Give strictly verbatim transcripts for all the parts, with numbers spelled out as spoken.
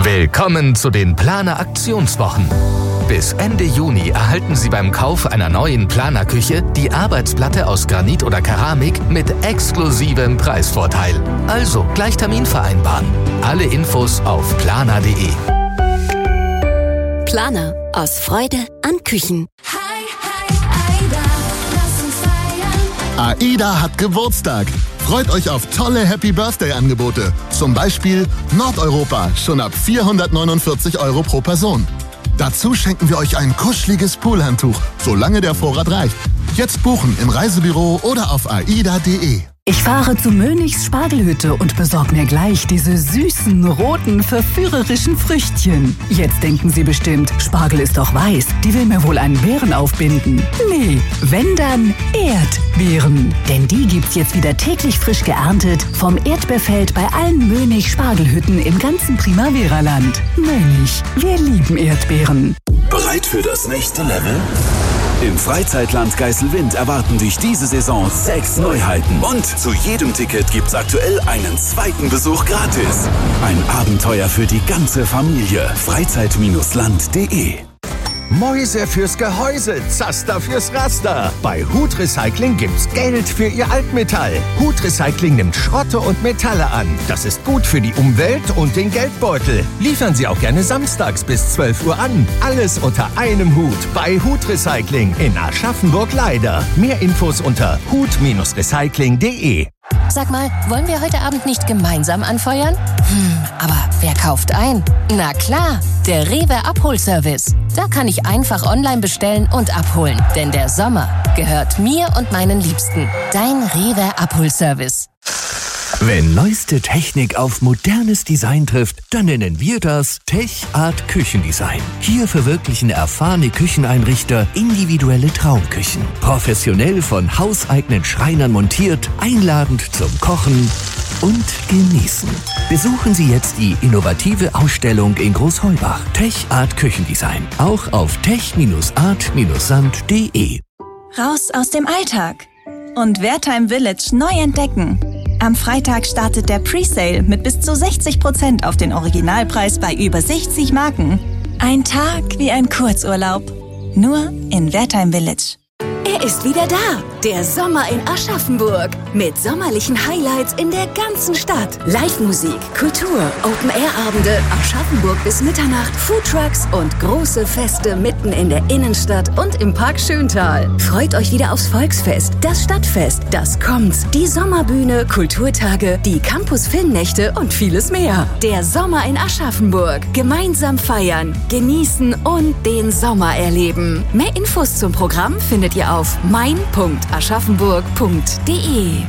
Willkommen zu den Planer Aktionswochen. Bis Ende Juni erhalten Sie beim Kauf einer neuen Planer-Küche die Arbeitsplatte aus Granit oder Keramik mit exklusivem Preisvorteil. Also gleich Termin vereinbaren. Alle Infos auf planer punkt de. Planer. Aus Freude an Küchen. Hi, hi, Aida, lass uns feiern. AIDA hat Geburtstag. Freut euch auf tolle Happy-Birthday-Angebote. Zum Beispiel Nordeuropa, schon ab vierhundertneunundvierzig Euro pro Person. Dazu schenken wir euch ein kuscheliges Poolhandtuch, solange der Vorrat reicht. Jetzt buchen im Reisebüro oder auf aida punkt de. Ich fahre zu Mönichs Spargelhütte und besorge mir gleich diese süßen, roten, verführerischen Früchtchen. Jetzt denken Sie bestimmt, Spargel ist doch weiß, die will mir wohl einen Beeren aufbinden. Nee, wenn dann Erdbeeren. Denn die gibt's jetzt wieder täglich frisch geerntet vom Erdbeerfeld bei allen Mönig Spargelhütten im ganzen Primavera-Land. Mönig, wir lieben Erdbeeren. Bereit für das nächste Level? Im Freizeitland Geiselwind erwarten dich diese Saison sechs Neuheiten. Und zu jedem Ticket gibt's aktuell einen zweiten Besuch gratis. Ein Abenteuer für die ganze Familie. Freizeit Land punkt de. Mäuse fürs Gehäuse, Zaster fürs Raster. Bei Hut Recycling gibt's Geld für Ihr Altmetall. Hut Recycling nimmt Schrotte und Metalle an. Das ist gut für die Umwelt und den Geldbeutel. Liefern Sie auch gerne samstags bis zwölf Uhr an. Alles unter einem Hut bei Hut Recycling in Aschaffenburg-Leider. Mehr Infos unter hut recycling punkt de. Sag mal, wollen wir heute Abend nicht gemeinsam anfeuern? Hm, aber wer kauft ein? Na klar, der Rewe Abholservice. Da kann ich einfach online bestellen und abholen. Denn der Sommer gehört mir und meinen Liebsten. Dein Rewe Abholservice. Wenn neueste Technik auf modernes Design trifft, dann nennen wir das Tech Art Küchendesign. Hier verwirklichen erfahrene Kücheneinrichter individuelle Traumküchen. Professionell von hauseigenen Schreinern montiert, einladend zum Kochen und Genießen. Besuchen Sie jetzt die innovative Ausstellung in Großheubach. Tech Art Küchendesign. Auch auf tech art sand punkt de. Raus aus dem Alltag und Wertheim Village neu entdecken. Am Freitag startet der Presale mit bis zu sechzig Prozent auf den Originalpreis bei über sechzig Marken. Ein Tag wie ein Kurzurlaub. Nur in Wertheim Village. Er ist wieder da, der Sommer in Aschaffenburg. Mit sommerlichen Highlights in der ganzen Stadt. Live-Musik, Kultur, Open-Air-Abende, Aschaffenburg bis Mitternacht, Foodtrucks und große Feste mitten in der Innenstadt und im Park Schöntal. Freut euch wieder aufs Volksfest, das Stadtfest, das kommt, die Sommerbühne, Kulturtage, die Campus-Filmnächte und vieles mehr. Der Sommer in Aschaffenburg. Gemeinsam feiern, genießen und den Sommer erleben. Mehr Infos zum Programm findet ihr auf mein punkt aschaffenburg punkt de.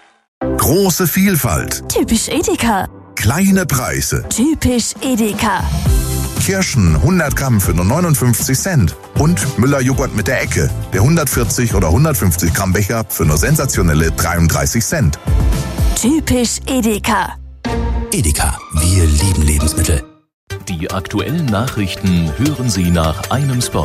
Große Vielfalt. Typisch Edeka. Kleine Preise. Typisch Edeka. Kirschen hundert Gramm für nur neunundfünfzig Cent. Und Müller-Joghurt mit der Ecke. Der hundertvierzig oder hundertfünfzig Gramm Becher für nur sensationelle dreiunddreißig Cent. Typisch Edeka. Edeka, wir lieben Lebensmittel. Die aktuellen Nachrichten hören Sie nach einem Spot.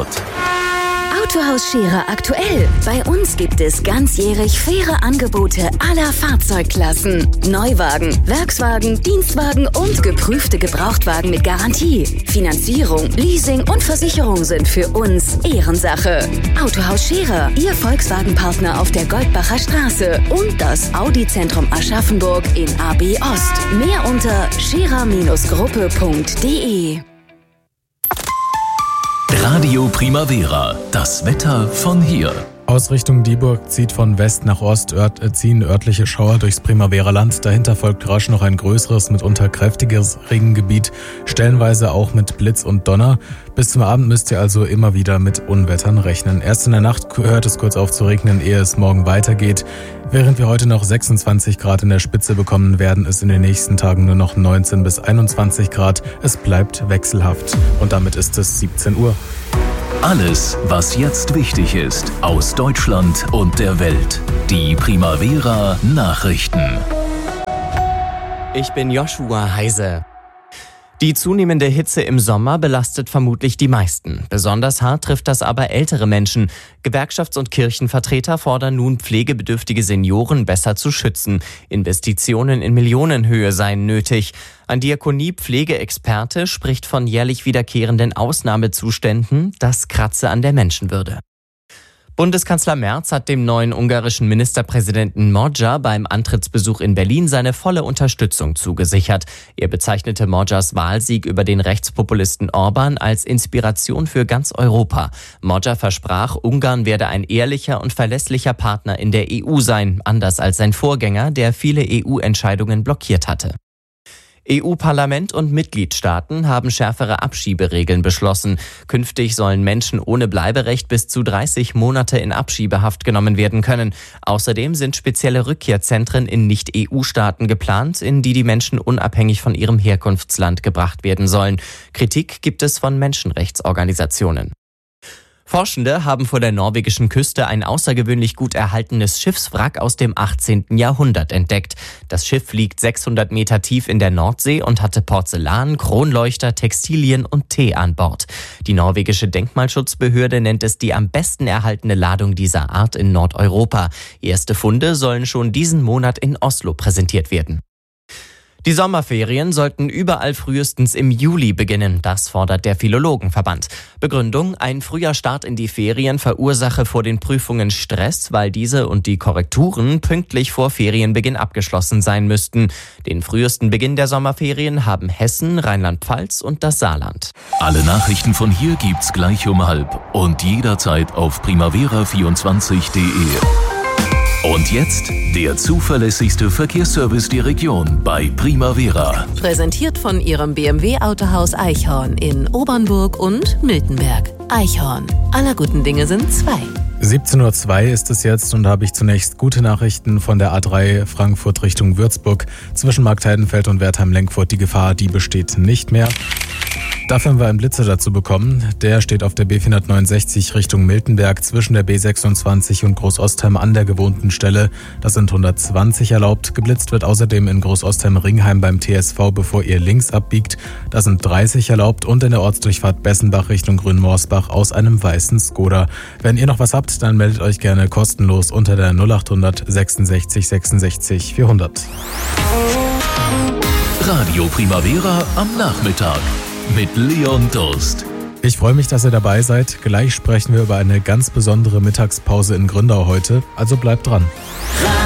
Autohaus Scherer aktuell. Bei uns gibt es ganzjährig faire Angebote aller Fahrzeugklassen. Neuwagen, Werkswagen, Dienstwagen und geprüfte Gebrauchtwagen mit Garantie. Finanzierung, Leasing und Versicherung sind für uns Ehrensache. Autohaus Scherer, Ihr Volkswagen-Partner auf der Goldbacher Straße und das Audi-Zentrum Aschaffenburg in A B Ost. Mehr unter scherer Gruppe punkt de. Radio Primavera, das Wetter von hier. Aus Richtung Dieburg zieht von West nach Ost ört, äh, ziehen örtliche Schauer durchs Primavera-Land. Dahinter folgt rasch noch ein größeres, mitunter kräftigeres Regengebiet, stellenweise auch mit Blitz und Donner. Bis zum Abend müsst ihr also immer wieder mit Unwettern rechnen. Erst in der Nacht hört es kurz auf zu regnen, ehe es morgen weitergeht. Während wir heute noch sechsundzwanzig Grad in der Spitze bekommen, werden es in den nächsten Tagen nur noch neunzehn bis einundzwanzig Grad. Es bleibt wechselhaft. Und damit ist es siebzehn Uhr. Alles, was jetzt wichtig ist, aus Deutschland und der Welt. Die Primavera Nachrichten. Ich bin Joshua Heise. Die zunehmende Hitze im Sommer belastet vermutlich die meisten. Besonders hart trifft das aber ältere Menschen. Gewerkschafts- und Kirchenvertreter fordern nun, pflegebedürftige Senioren besser zu schützen. Investitionen in Millionenhöhe seien nötig. Ein Diakonie-Pflegeexperte spricht von jährlich wiederkehrenden Ausnahmezuständen. Das kratze an der Menschenwürde. Bundeskanzler Merz hat dem neuen ungarischen Ministerpräsidenten Magyar beim Antrittsbesuch in Berlin seine volle Unterstützung zugesichert. Er bezeichnete Magyars Wahlsieg über den Rechtspopulisten Orban als Inspiration für ganz Europa. Magyar versprach, Ungarn werde ein ehrlicher und verlässlicher Partner in der E U sein, anders als sein Vorgänger, der viele E U-Entscheidungen blockiert hatte. E U-Parlament und Mitgliedstaaten haben schärfere Abschieberegeln beschlossen. Künftig sollen Menschen ohne Bleiberecht bis zu dreißig Monate in Abschiebehaft genommen werden können. Außerdem sind spezielle Rückkehrzentren in Nicht-E U-Staaten geplant, in die die Menschen unabhängig von ihrem Herkunftsland gebracht werden sollen. Kritik gibt es von Menschenrechtsorganisationen. Forschende haben vor der norwegischen Küste ein außergewöhnlich gut erhaltenes Schiffswrack aus dem achtzehnten Jahrhundert entdeckt. Das Schiff liegt sechshundert Meter tief in der Nordsee und hatte Porzellan, Kronleuchter, Textilien und Tee an Bord. Die norwegische Denkmalschutzbehörde nennt es die am besten erhaltene Ladung dieser Art in Nordeuropa. Erste Funde sollen schon diesen Monat in Oslo präsentiert werden. Die Sommerferien sollten überall frühestens im Juli beginnen, das fordert der Philologenverband. Begründung: Ein früher Start in die Ferien verursache vor den Prüfungen Stress, weil diese und die Korrekturen pünktlich vor Ferienbeginn abgeschlossen sein müssten. Den frühesten Beginn der Sommerferien haben Hessen, Rheinland-Pfalz und das Saarland. Alle Nachrichten von hier gibt's gleich um halb und jederzeit auf primavera vierundzwanzig punkt de. Und jetzt der zuverlässigste Verkehrsservice der Region bei Primavera. Präsentiert von Ihrem B M W-Autohaus Eichhorn in Obernburg und Miltenberg. Eichhorn. Aller guten Dinge sind zwei. siebzehn Uhr zwei ist es jetzt und da habe ich zunächst gute Nachrichten von der A drei Frankfurt Richtung Würzburg. Zwischen Marktheidenfeld und Wertheim-Lenkfurt die Gefahr, die besteht nicht mehr. Dafür haben wir einen Blitzer dazu bekommen. Der steht auf der B vierhundertneunundsechzig Richtung Miltenberg zwischen der B sechsundzwanzig und Großostheim an der gewohnten Stelle. Das sind hundertzwanzig erlaubt. Geblitzt wird außerdem in Großostheim-Ringheim beim T S V, bevor ihr links abbiegt. Das sind dreißig erlaubt und in der Ortsdurchfahrt Bessenbach Richtung Grünmorsbach aus einem weißen Skoda. Wenn ihr noch was habt, dann meldet euch gerne kostenlos unter der null acht hundert sechsundsechzig sechsundsechzig vierhundert. Radio Primavera am Nachmittag mit Leon Durst. Ich freue mich, dass ihr dabei seid. Gleich sprechen wir über eine ganz besondere Mittagspause in Gründau heute, also bleibt dran.